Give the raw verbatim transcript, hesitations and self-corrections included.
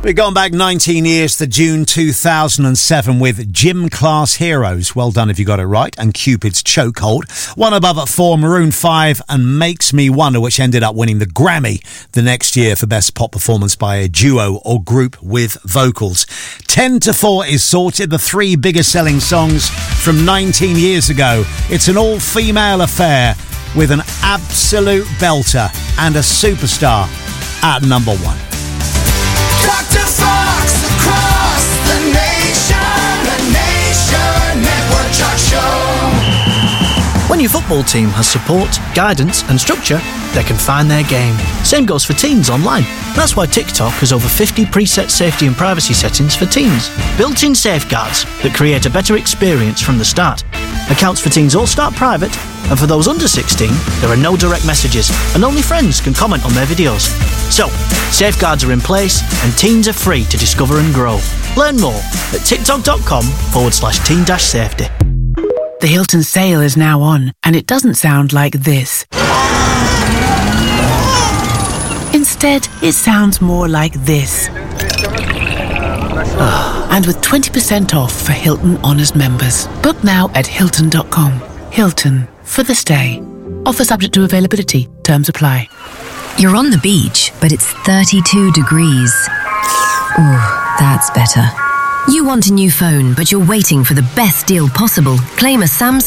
We've gone back nineteen years to June two thousand seven with Gym Class Heroes. Well done if you got it right. And Cupid's Chokehold. One above at four, Maroon five and Makes Me Wonder, which ended up winning the Grammy the next year for Best Pop Performance by a Duo or Group with Vocals. ten to four is sorted, the three biggest selling songs from nineteen years ago. It's an all-female affair with an absolute belter and a superstar at number one. Doctor Fox across the nation, the Nation Network Talk Show. When your football team has support, guidance and structure, they can find their game. Same goes for teens online. That's why TikTok has over fifty preset safety and privacy settings for teens. Built-in safeguards that create a better experience from the start. Accounts for teens all start private, and for those under sixteen, there are no direct messages, and only friends can comment on their videos. So, safeguards are in place, and teens are free to discover and grow. Learn more at tiktok.com forward slash teen dash safety. The Hilton sale is now on, and it doesn't sound like this. Instead, it sounds more like this. And with twenty percent off for Hilton Honors members. Book now at hilton dot com. Hilton, for the stay. Offer subject to availability. Terms apply. You're on the beach, but it's thirty-two degrees. Ooh, that's better. You want a new phone, but you're waiting for the best deal possible. Claim a Samsung